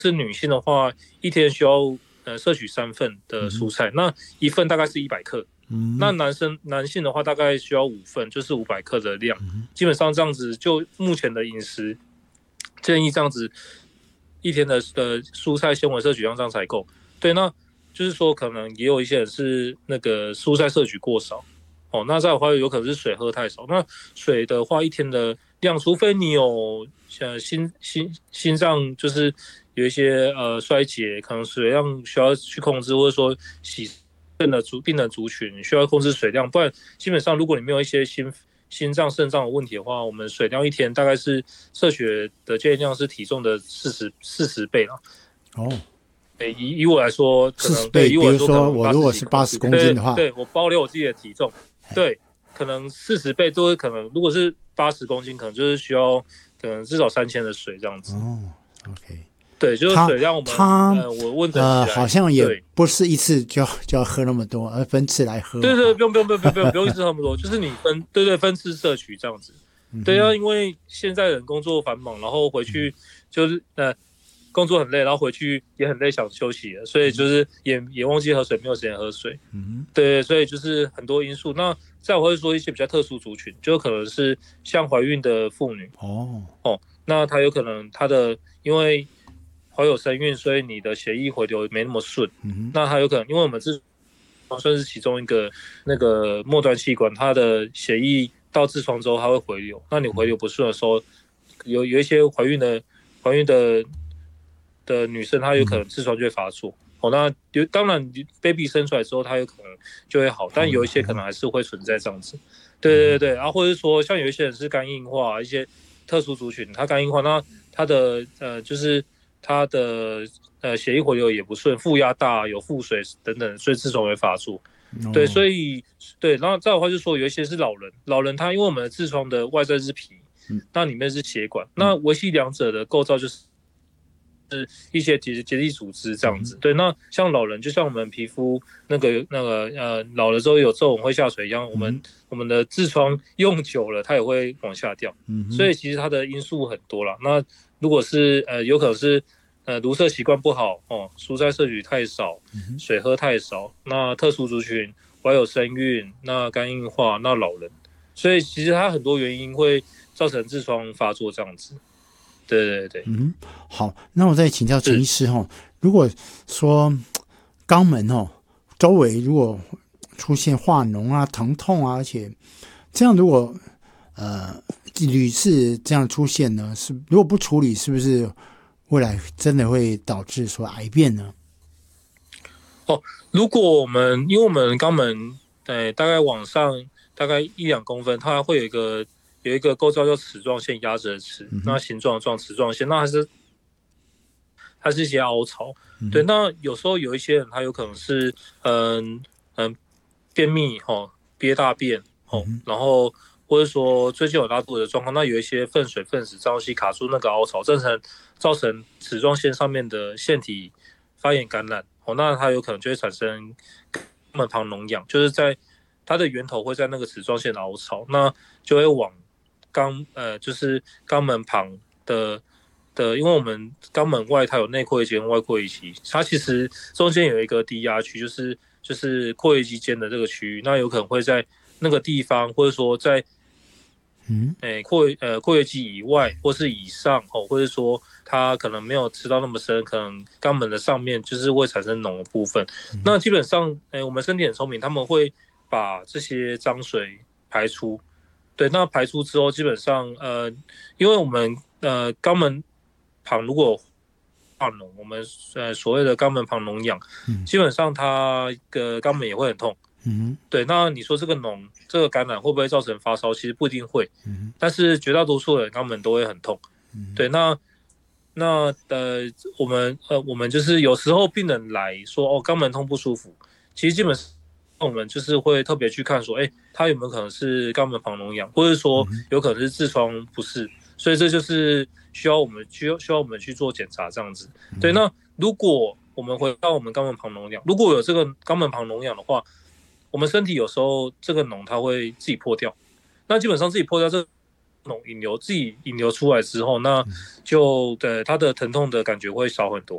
是女性的话，一天需要摄取3份的蔬菜，那一份大概是100克。那男性的话大概需要5份，就是500克的量。基本上这样子，就目前的饮食建议这样子，一天的蔬菜纤维摄取量这样才够。对，那就是说可能也有一些人是那个蔬菜摄取过少。那再的话有可能是水喝太少。那水的话一天的量，除非你有心脏就是有一些衰竭，可能水量需要去控制，或者说洗肾的病人族群需要控制水量，不然基本上如果你没有一些心脏肾脏的问题的话，我们水量一天大概是摄取的建议量是体重的40倍了。以我来说，可能对， 比如说我如果是80公斤的话， 对我保留我自己的体重，对，可能40倍都是可能，如果是80公斤，可能就是需要可能至少3000的水这样子。 OK， 对，就是水量我问诊起来， 好像也不是一次就要喝那么多，而分次来喝。 对，不用一次喝那么多，就是你分次摄取这样子。对啊，因为现在人工作繁忙，然后回去就是工作很累，然后回去也很累，想休息了，所以就是也忘记喝水，没有时间喝水。对，所以就是很多因素。那再我会说一些比较特殊族群，就可能是像怀孕的妇女。那她有可能她的因为怀有身孕，所以你的血液回流没那么顺。那她有可能因为我们痔疮算是其中一个那个末端器官，它的血液到痔疮之后它会回流。那你回流不顺的时候，有一些怀孕的女生，她有可能痔疮就会发作。那当然 baby 生出来之后，她有可能就会好，但有一些可能还是会存在这样子。对，然后或者说像有一些人是肝硬化，一些特殊族群，他肝硬化，那他的就是他的血液回流也不顺，负压大，有腹水等等，所以痔疮会发作。对，所以对，然后再的话就是说有一些是老人他因为我们的痔疮的外在是皮，那里面是血管，那维系两者的构造就是一些结缔组织这样子。对，那像老人就像我们皮肤老了之后有皱纹会下垂一样，我们的痔疮用久了它也会往下掉。所以其实它的因素很多啦。那如果是有可能是如厕习惯不好蔬菜摄取太少，水喝太少，那特殊族群怀有身孕，那肝硬化，那老人，所以其实它很多原因会造成痔疮发作这样子。对， 好，那我再请教陈医师如果说肛门周围如果出现化脓啊、疼痛啊，而且这样如果屡次这样出现呢，如果不处理，是不是未来真的会导致说癌变呢？ 如果因为我们肛门大概往上大概1-2公分，它会有一个构造叫齿状线压着的齿，那形状的齿状线，那它是一些凹槽。对，那有时候有一些人他有可能是便秘憋大便然后或者说最近有拉肚子的状况，那有一些粪水粪屎脏东西卡住那个凹槽，造成齿状线上面的腺体发炎感染那它有可能就会产生肛门旁脓疡，就是在它的源头会在那个齿状线的凹槽，那就会往就是肛门旁的，因为我们肛门外它有内括约肌跟外括约肌，它其实中间有一个低压区，就是括约肌间的这个区域，那有可能会在那个地方，或者说在括约肌以外或是以上或者说它可能没有吃到那么深，可能肛门的上面就是会产生脓的部分。那基本上我们身体很聪明，他们会把这些脏水排出。对，那排出之后基本上因为我们肛门旁如果化脓，我们所谓的肛门旁脓疡，基本上它的肛门也会很痛。对，那你说这个感染会不会造成发烧？其实不一定会，但是绝大多数人肛门都会很痛。对，那我们就是有时候病人来说肛门痛不舒服，其实基本上我们就是会特别去看说，他有没有可能是肛门旁脓疡，或者说有可能是痔疮不适，所以这就是需要我们去做检查这样子。对，那如果我们回到我们肛门旁脓疡，如果有这个肛门旁脓疡的话，我们身体有时候这个脓它会自己破掉，那基本上自己破掉这个脓自己引流出来之后，那就对它的疼痛的感觉会少很多。